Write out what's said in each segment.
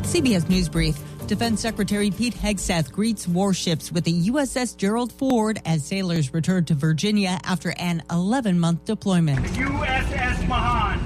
CBS News Brief. Defense Secretary Pete Hegseth greets warships with the USS Gerald Ford as sailors return to Virginia after an 11-month deployment. The USS Mahan,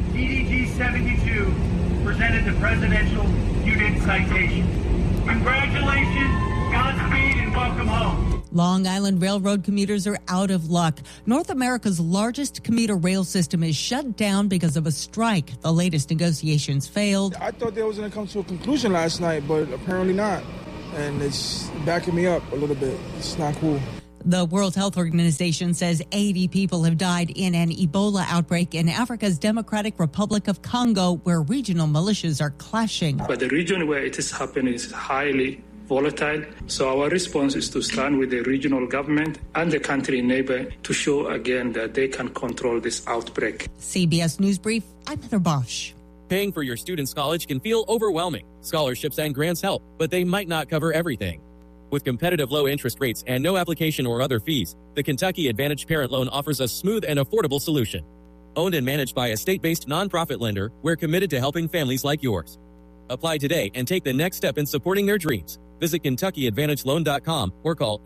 DDG-72, presented the Presidential Unit Citation. Congratulations, Godspeed, and welcome home. Long Island Railroad commuters are out of luck. North America's largest commuter rail system is shut down because of a strike. The latest negotiations failed. I thought they was going to come to a conclusion last night, but apparently not. And it's backing me up a little bit. It's not cool. The World Health Organization says 80 people have died in an Ebola outbreak in Africa's Democratic Republic of Congo, where regional militias are clashing. But the region where it is happening is highly volatile. So our response is to stand with the regional government and the country neighbor to show again that they can control this outbreak. CBS News Brief, I'm Heather Bosch. Paying for your student's college can feel overwhelming. Scholarships and grants help, but they might not cover everything. With competitive low interest rates and no application or other fees, the Kentucky Advantage Parent Loan offers a smooth and affordable solution. Owned and managed by a state-based nonprofit lender, we're committed to helping families like yours. Apply today and take the next step in supporting their dreams. Visit KentuckyAdvantageLoan.com or call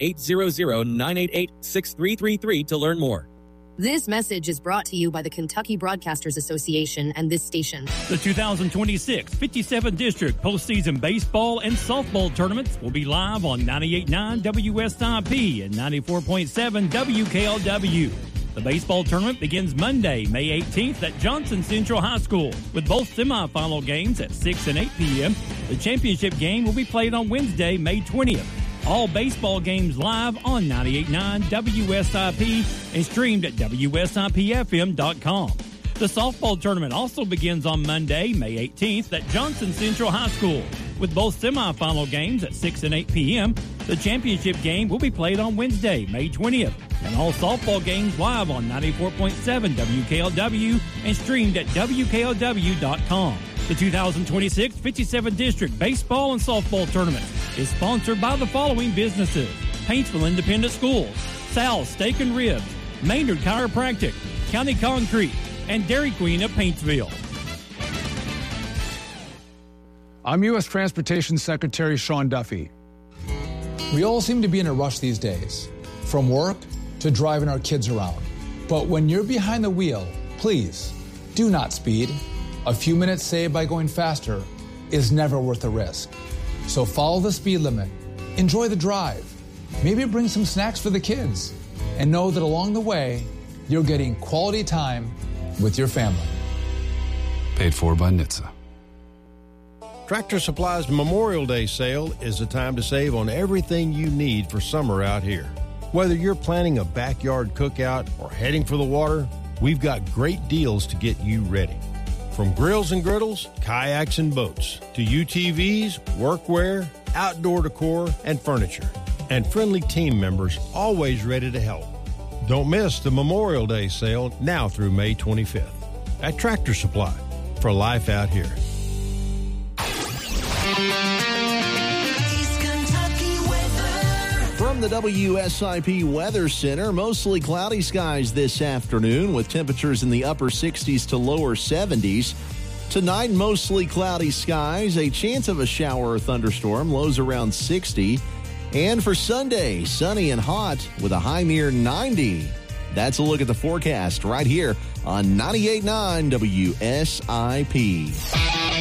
800-988-6333 to learn more. This message is brought to you by the Kentucky Broadcasters Association and this station. The 2026 57th District postseason baseball and softball tournaments will be live on 98.9 WSIP and 94.7 WKLW. The baseball tournament begins Monday, May 18th at Johnson Central High School with both semifinal games at 6 and 8 p.m. The championship game will be played on Wednesday, May 20th. All baseball games live on 98.9 WSIP and streamed at WSIPFM.com. The softball tournament also begins on Monday, May 18th at Johnson Central High School with both semifinal games at 6 and 8 p.m. The championship game will be played on Wednesday, May 20th. And all softball games live on 94.7 WKLW and streamed at WKLW.com. The 2026 57th District Baseball and Softball Tournament is sponsored by the following businesses: Paintsville Independent Schools, Sal's Steak and Ribs, Maynard Chiropractic, County Concrete, and Dairy Queen of Paintsville. I'm U.S. Transportation Secretary Sean Duffy. We all seem to be in a rush these days, from work to driving our kids around. But when you're behind the wheel, please do not speed. A few minutes saved by going faster is never worth the risk. So follow the speed limit, enjoy the drive, maybe bring some snacks for the kids, and know that along the way, you're getting quality time with your family. Paid for by NHTSA. Tractor Supply's Memorial Day sale is a time to save on everything you need for summer out here. Whether you're planning a backyard cookout or heading for the water, we've got great deals to get you ready. From grills and griddles, kayaks and boats, to UTVs, workwear, outdoor decor, and furniture. And friendly team members always ready to help. Don't miss the Memorial Day sale now through May 25th at Tractor Supply for life out here. From the WSIP Weather Center, mostly cloudy skies this afternoon with temperatures in the upper 60s to lower 70s. Tonight, mostly cloudy skies, a chance of a shower or thunderstorm, lows around 60. And for Sunday, sunny and hot with a high near 90. That's a look at the forecast right here on 98.9 WSIP.